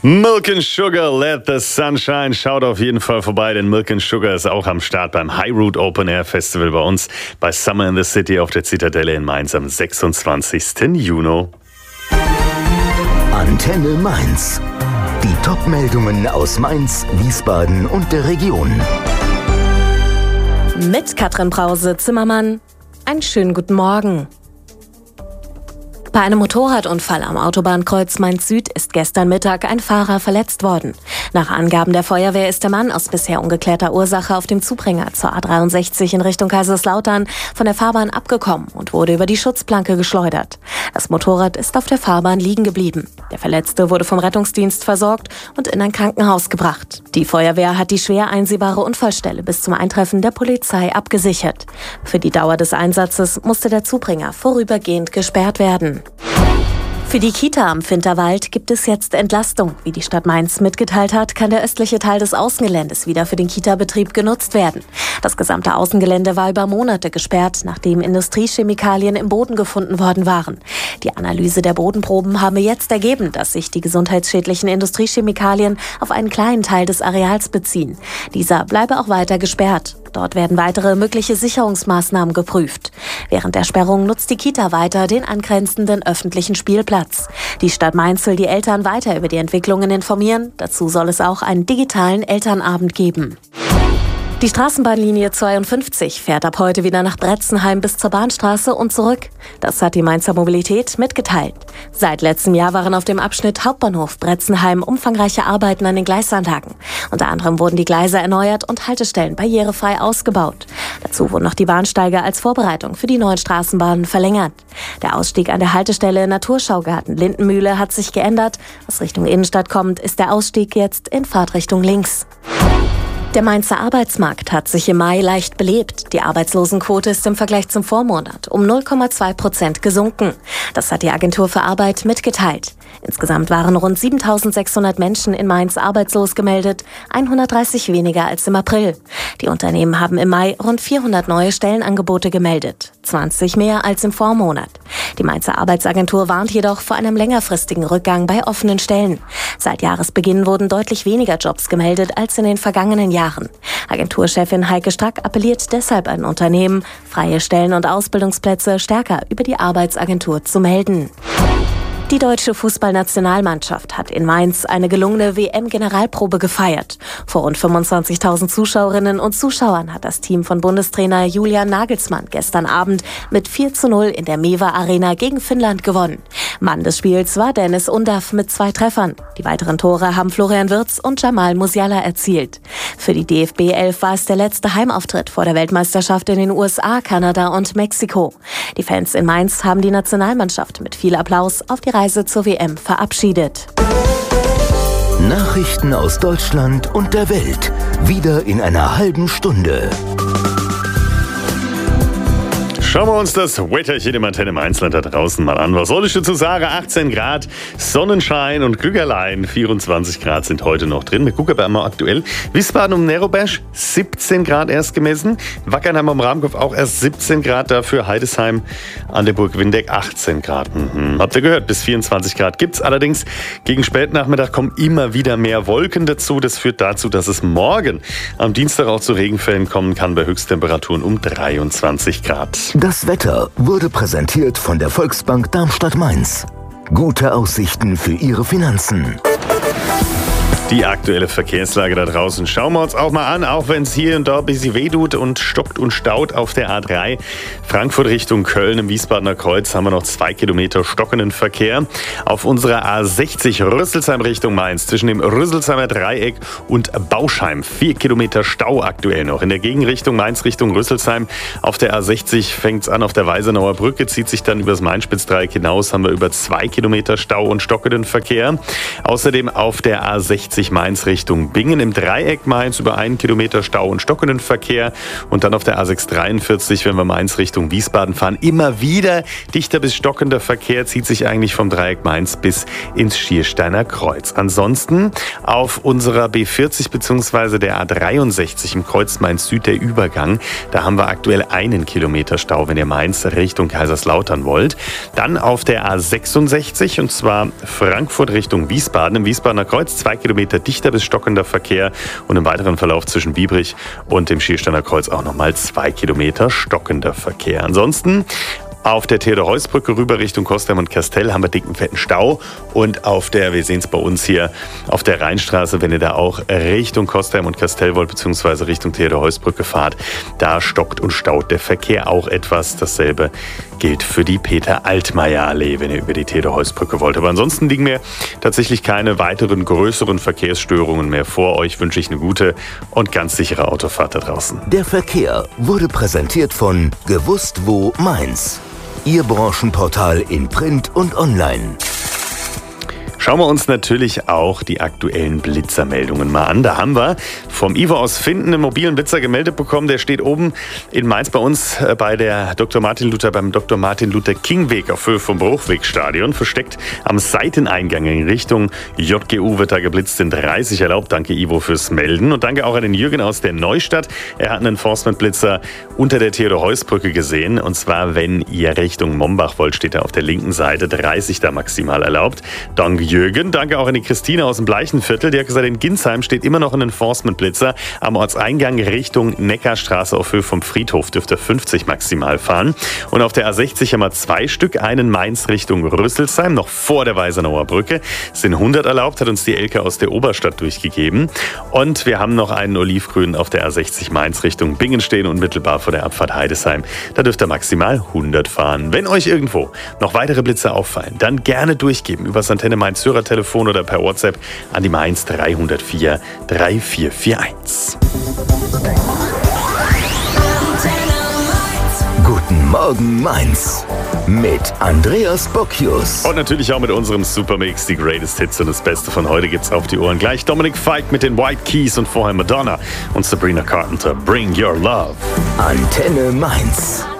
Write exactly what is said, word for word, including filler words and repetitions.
Milk and Sugar, let the sunshine. Schaut auf jeden Fall vorbei, denn Milk and Sugar ist auch am Start beim High Root Open Air Festival bei uns bei Summer in the City auf der Zitadelle in Mainz am sechsundzwanzigsten Juni. Antenne Mainz. Die Top-Meldungen aus Mainz, Wiesbaden und der Region. Mit Katrin Brause-Zimmermann. Einen schönen guten Morgen. Bei einem Motorradunfall am Autobahnkreuz Mainz-Süd ist gestern Mittag ein Fahrer verletzt worden. Nach Angaben der Feuerwehr ist der Mann aus bisher ungeklärter Ursache auf dem Zubringer zur A dreiundsechzig in Richtung Kaiserslautern von der Fahrbahn abgekommen und wurde über die Schutzplanke geschleudert. Das Motorrad ist auf der Fahrbahn liegen geblieben. Der Verletzte wurde vom Rettungsdienst versorgt und in ein Krankenhaus gebracht. Die Feuerwehr hat die schwer einsehbare Unfallstelle bis zum Eintreffen der Polizei abgesichert. Für die Dauer des Einsatzes musste der Zubringer vorübergehend gesperrt werden. Für die Kita am Finterwald gibt es jetzt Entlastung. Wie die Stadt Mainz mitgeteilt hat, kann der östliche Teil des Außengeländes wieder für den Kita-Betrieb genutzt werden. Das gesamte Außengelände war über Monate gesperrt, nachdem Industriechemikalien im Boden gefunden worden waren. Die Analyse der Bodenproben habe jetzt ergeben, dass sich die gesundheitsschädlichen Industriechemikalien auf einen kleinen Teil des Areals beziehen. Dieser bleibe auch weiter gesperrt. Dort werden weitere mögliche Sicherungsmaßnahmen geprüft. Während der Sperrung nutzt die Kita weiter den angrenzenden öffentlichen Spielplatz. Die Stadt Mainz will die Eltern weiter über die Entwicklungen informieren. Dazu soll es auch einen digitalen Elternabend geben. Die Straßenbahnlinie zweiundfünfzig fährt ab heute wieder nach Bretzenheim bis zur Bahnstraße und zurück. Das hat die Mainzer Mobilität mitgeteilt. Seit letztem Jahr waren auf dem Abschnitt Hauptbahnhof-Bretzenheim umfangreiche Arbeiten an den Gleisanlagen. Unter anderem wurden die Gleise erneuert und Haltestellen barrierefrei ausgebaut. Dazu wurden noch die Bahnsteige als Vorbereitung für die neuen Straßenbahnen verlängert. Der Ausstieg an der Haltestelle Naturschaugarten Lindenmühle hat sich geändert. Was Richtung Innenstadt kommt, ist der Ausstieg jetzt in Fahrtrichtung links. Der Mainzer Arbeitsmarkt hat sich im Mai leicht belebt. Die Arbeitslosenquote ist im Vergleich zum Vormonat um null Komma zwei Prozent gesunken. Das hat die Agentur für Arbeit mitgeteilt. Insgesamt waren rund siebentausendsechshundert Menschen in Mainz arbeitslos gemeldet, hundertdreißig weniger als im April. Die Unternehmen haben im Mai rund vierhundert neue Stellenangebote gemeldet, zwanzig mehr als im Vormonat. Die Mainzer Arbeitsagentur warnt jedoch vor einem längerfristigen Rückgang bei offenen Stellen. Seit Jahresbeginn wurden deutlich weniger Jobs gemeldet als in den vergangenen Jahren. Agenturchefin Heike Strack appelliert deshalb an Unternehmen, freie Stellen und Ausbildungsplätze stärker über die Arbeitsagentur zu melden. Die deutsche Fußballnationalmannschaft hat in Mainz eine gelungene W M-Generalprobe gefeiert. Vor rund fünfundzwanzigtausend Zuschauerinnen und Zuschauern hat das Team von Bundestrainer Julian Nagelsmann gestern Abend mit vier zu null in der Mewa Arena gegen Finnland gewonnen. Mann des Spiels war Dennis Undaff mit zwei Treffern. Die weiteren Tore haben Florian Wirtz und Jamal Musiala erzielt. Für die D F B elf war es der letzte Heimauftritt vor der Weltmeisterschaft in den U S A, Kanada und Mexiko. Die Fans in Mainz haben die Nationalmannschaft mit viel Applaus auf die Reise zur W M verabschiedet. Nachrichten aus Deutschland und der Welt. Wieder in einer halben Stunde. Schauen wir uns das Wetterchen im Antenne Mainzland da draußen mal an. Was soll ich dazu sagen? achtzehn Grad, Sonnenschein und Glückerlein. vierundzwanzig Grad sind heute noch drin. Wir gucken aber mal aktuell. Wiesbaden um Neroberg siebzehn Grad erst gemessen. Wackernheim am Rahmenkopf auch erst siebzehn Grad. Dafür Heidesheim an der Burg Windeck achtzehn Grad. Mhm. Habt ihr gehört, bis vierundzwanzig Grad gibt's. Allerdings gegen Spätnachmittag kommen immer wieder mehr Wolken dazu. Das führt dazu, dass es morgen am Dienstag auch zu Regenfällen kommen kann bei Höchsttemperaturen um dreiundzwanzig Grad. Das Wetter wurde präsentiert von der Volksbank Darmstadt-Mainz. Gute Aussichten für Ihre Finanzen. Die aktuelle Verkehrslage da draußen schauen wir uns auch mal an, auch wenn es hier und da ein bisschen wehtut und stockt und staut auf der A drei. Frankfurt Richtung Köln im Wiesbadener Kreuz haben wir noch zwei Kilometer stockenden Verkehr. Auf unserer A sechzig Rüsselsheim Richtung Mainz zwischen dem Rüsselsheimer Dreieck und Bauschheim vier Kilometer Stau aktuell noch. In der Gegenrichtung Mainz Richtung Rüsselsheim auf der A sechzig fängt es an auf der Weisenauer Brücke, zieht sich dann über das Mainspitzdreieck hinaus, haben wir über zwei Kilometer Stau und stockenden Verkehr. Außerdem auf der A sechzig sechzig Mainz Richtung Bingen im Dreieck Mainz über einen Kilometer Stau und stockenden Verkehr. Und dann auf der A sechs dreiundvierzig, wenn wir Mainz Richtung Wiesbaden fahren, immer wieder dichter bis stockender Verkehr, zieht sich eigentlich vom Dreieck Mainz bis ins Schiersteiner Kreuz. Ansonsten auf unserer B vierzig bzw. der A dreiundsechzig im Kreuz Mainz Süd der Übergang. Da haben wir aktuell einen Kilometer Stau, wenn ihr Mainz Richtung Kaiserslautern wollt. Dann auf der A sechsundsechzig und zwar Frankfurt Richtung Wiesbaden. Im Wiesbadener Kreuz zwei Kilometer dichter bis stockender Verkehr und im weiteren Verlauf zwischen Biebrich und dem Schiersteiner Kreuz auch nochmal zwei Kilometer stockender Verkehr. Ansonsten auf der Theodor-Heuss-Brücke rüber Richtung Kostheim und Kastel haben wir dicken, fetten Stau. Und auf der, wir sehen es bei uns hier, auf der Rheinstraße, wenn ihr da auch Richtung Kostheim und Kastel wollt, beziehungsweise Richtung Theodor-Heuss-Brücke fahrt, da stockt und staut der Verkehr auch etwas. Dasselbe gilt für die Peter-Altmaier-Allee, wenn ihr über die Theodor-Heuss-Brücke wollt. Aber ansonsten liegen mir tatsächlich keine weiteren größeren Verkehrsstörungen mehr vor. Euch wünsche ich eine gute und ganz sichere Autofahrt da draußen. Der Verkehr wurde präsentiert von Gewusst wo Mainz. Ihr Branchenportal in Print und Online. Schauen wir uns natürlich auch die aktuellen Blitzermeldungen mal an. Da haben wir vom Ivo aus Finden einen mobilen Blitzer gemeldet bekommen. Der steht oben in Mainz bei uns bei der Doktor Martin Luther, beim Doktor Martin Luther King Weg auf Höhe vom Bruchwegstadion. Versteckt am Seiteneingang in Richtung J G U wird da geblitzt, sind dreißig erlaubt. Danke Ivo fürs Melden. Und danke auch an den Jürgen aus der Neustadt. Er hat einen Enforcement-Blitzer unter der Theodor-Heuss-Brücke gesehen. Und zwar, wenn ihr Richtung Mombach wollt, steht er auf der linken Seite. dreißig da maximal erlaubt. Danke Jürgen. Danke auch an die Christine aus dem Bleichenviertel. Die hat gesagt, in Ginsheim steht immer noch ein Enforcement-Blitzer am Ortseingang Richtung Neckarstraße auf Höhe vom Friedhof. Dürfte fünfzig maximal fahren. Und auf der A sechzig haben wir zwei Stück. Einen Mainz Richtung Rüsselsheim, noch vor der Weisenauer Brücke. Es sind hundert erlaubt, hat uns die Elke aus der Oberstadt durchgegeben. Und wir haben noch einen Olivgrün auf der A sechzig Mainz Richtung Bingen stehen, unmittelbar vor der Abfahrt Heidesheim. Da dürft ihr maximal hundert fahren. Wenn euch irgendwo noch weitere Blitze auffallen, dann gerne durchgeben über das Antenne Mainz Hörertelefon oder per WhatsApp an die Mainz drei null vier drei vier vier eins. Guten Morgen Mainz mit Andreas Bocchius. Und natürlich auch mit unserem Supermix, die Greatest Hits und das Beste von heute gibt's auf die Ohren. Gleich Dominic Fike mit den White Keys und vorher Madonna und Sabrina Carpenter. Bring Your Love. Antenne Mainz.